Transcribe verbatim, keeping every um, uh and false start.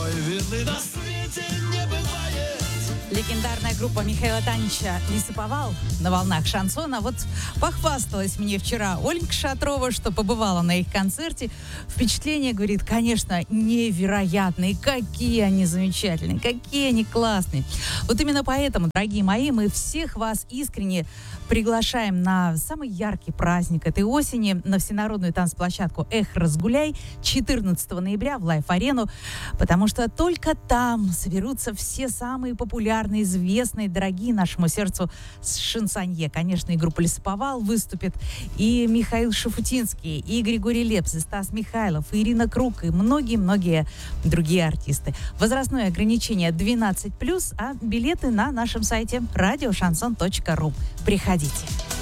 Иной вины на свете не бывает. Легендарная группа Михаила Танича «Лесоповал» на волнах шансона. Вот похвасталась мне вчера Ольга Шатрова, что побывала на их концерте. Впечатление, говорит, конечно, невероятные. Какие они замечательные, какие они классные. Вот именно поэтому, дорогие мои, мы всех вас искренне приглашаем на самый яркий праздник этой осени, на всенародную танцплощадку «Эх, разгуляй» четырнадцатого ноября в Лайф-арену, потому что только там соберутся все самые популярные, известные, дорогие нашему сердцу шансонье. Конечно, и группа «Лесоповал» выступит, и Михаил Шафутинский, и Григорий Лепс, и Стас Михайлов, и Ирина Круг, и многие-многие другие артисты. Возрастное ограничение двенадцать плюс, а билеты на нашем сайте радио шансон точка ру. Приходите.